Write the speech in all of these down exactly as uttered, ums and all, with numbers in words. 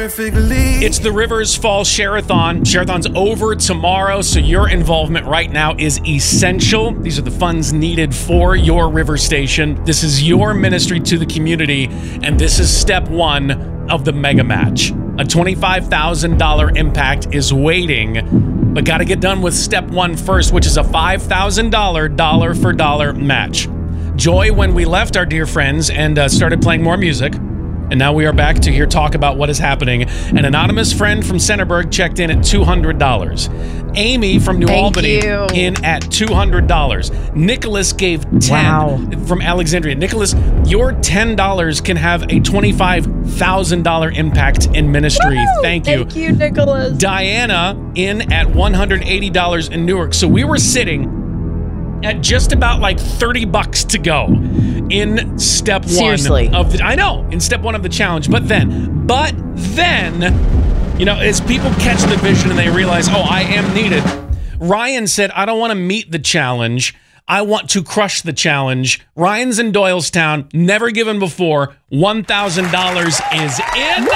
perfectly. It's the Rivers Fall Share-a-thon. Share-a-thon's over tomorrow, so your involvement right now is essential. These are the funds needed for your river station. This is your ministry to the community, and this is step one of the mega match. A twenty-five thousand dollars impact is waiting, but got to get done with step one first, which is a five thousand dollars dollar-for-dollar match. Joy, when we left our dear friends and uh, started playing more music, and now we are back to hear talk about what is happening. An anonymous friend from Centerburg checked in at two hundred dollars. Amy from New Thank Albany you. in at two hundred dollars. Nicholas gave ten Wow. from Alexandria. Nicholas, your ten dollars can have a twenty-five thousand dollars impact in ministry. Woo! Thank you. Thank you, Nicholas. Diana in at one hundred eighty dollars in Newark. So we were sitting at just about like thirty bucks to go in step one Seriously. of the I know, in step one of the challenge. But then, but then, you know, as people catch the vision and they realize, oh, I am needed. Ryan said, I don't want to meet the challenge. I want to crush the challenge. Ryan's in Doylestown, never given before. one thousand dollars is in.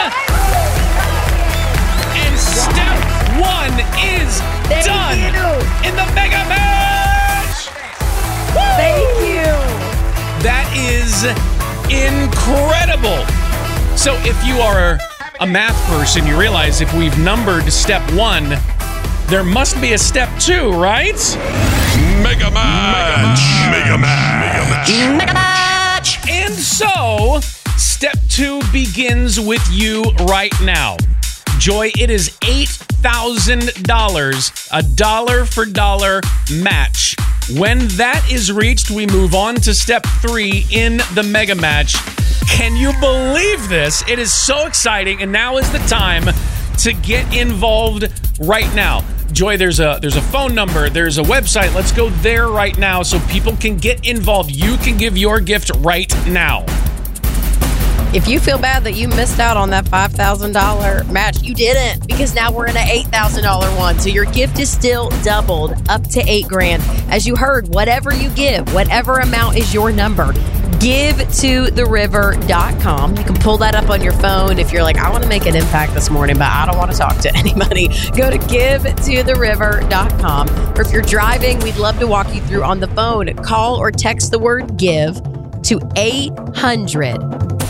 And step one is Thank done you. in the Mega Match. Thank you. That is incredible. So if you are a math person, you realize if we've numbered step one, there must be a step two, right? Mega Match! Mega Match! Mega Match! And so, step two begins with you right now. Joy, it is eight thousand dollars, a dollar-for-dollar match. When that is reached, we move on to step three in the Mega Match. Can you believe this? It is so exciting, and now is the time to get involved right now. Joy, there's a there's a phone number, there's a website. Let's go there right now so people can get involved. You can give your gift right now. If you feel bad that you missed out on that five thousand dollars match, you didn't, because now we're in an eight thousand dollars one. So your gift is still doubled up to eight grand. As you heard, whatever you give, whatever amount is your number, give to the river dot com. You can pull that up on your phone if you're like, I want to make an impact this morning, but I don't want to talk to anybody. Go to give to the river dot com. Or if you're driving, we'd love to walk you through on the phone. Call or text the word give to eight hundred,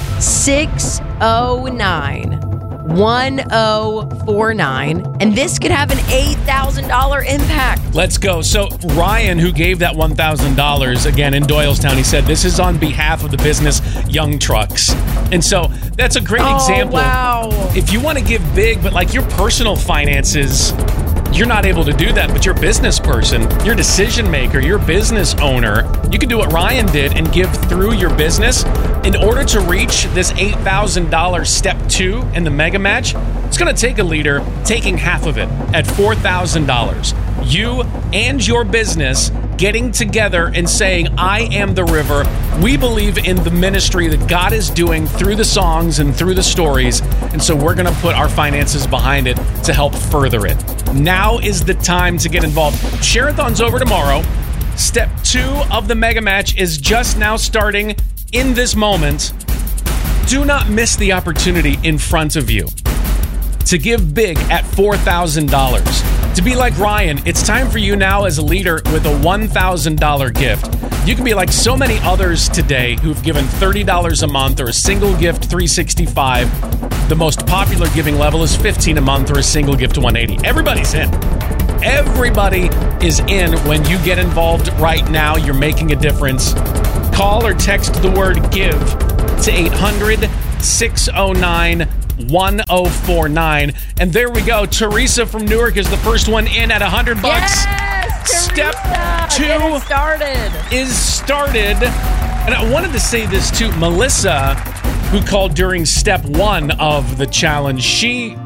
six oh nine, one oh four nine, and this could have an eight thousand dollars impact. Let's go. So Ryan, who gave that one thousand dollars, again, in Doylestown, he said, this is on behalf of the business Young Trucks. And so that's a great Oh, example. wow. If you want to give big, but like your personal finances, you're not able to do that, but you're a business person, you're a decision maker, you're a business owner, you can do what Ryan did and give through your business. In order to reach this eight thousand dollars step two in the Mega Match, it's going to take a leader taking half of it at four thousand dollars. You and your business getting together and saying, I am the river. We believe in the ministry that God is doing through the songs and through the stories. And so we're going to put our finances behind it to help further it. Now is the time to get involved. Share-a-thon's over tomorrow. Step two of the Mega Match is just now starting in this moment. Do not miss the opportunity in front of you to give big at four thousand dollars. To be like Ryan, it's time for you now as a leader with a one thousand dollars gift. You can be like so many others today who've given thirty dollars a month or a single gift three hundred sixty-five dollars. The most popular giving level is fifteen dollars a month or a single gift one hundred eighty dollars. Everybody's in. Everybody is in when you get involved right now. You're making a difference. Call or text the word give to eight hundred, six oh nine, one oh four nine. And there we go. Teresa from Newark is the first one in at one hundred bucks. Yes, Step Teresa, two get it started. is started. And I wanted to say this to Melissa, who called during step one of the challenge. She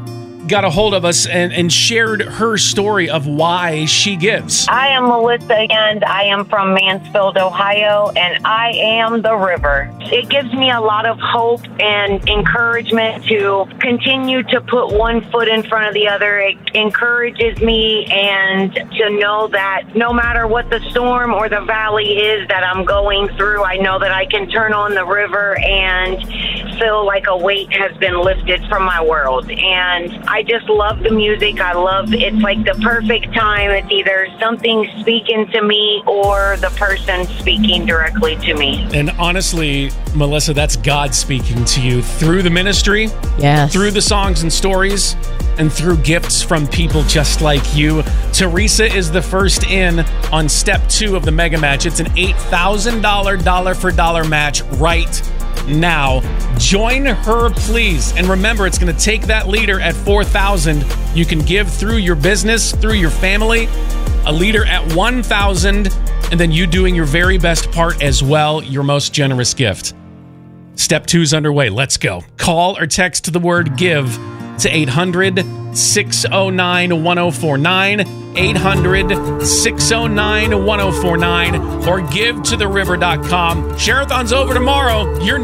got a hold of us and, and shared her story of why she gives. I am Melissa, and I am from Mansfield, Ohio, and I am the river. It gives me a lot of hope and encouragement to continue to put one foot in front of the other. It encourages me and to know that no matter what the storm or the valley is that I'm going through, I know that I can turn on the river and feel like a weight has been lifted from my world. And I just love the music. I love, it's like the perfect time. It's either something speaking to me or the person speaking directly to me. And honestly, Melissa, that's God speaking to you through the ministry, yes, through the songs and stories, and through gifts from people just like you. Teresa is the first in on step two of the mega match. It's an eight thousand dollars dollar for dollar match right now. Join her, please. And remember, it's going to take that leader at four thousand dollars. You can give through your business, through your family, a leader at one thousand dollars, and then you doing your very best part as well, your most generous gift. Step two's underway. Let's go. Call or text the word give to eight hundred, six oh nine, one oh four nine, eight hundred, six oh nine, one oh four nine, or give to the river dot com. Share-a-thon's over tomorrow. You're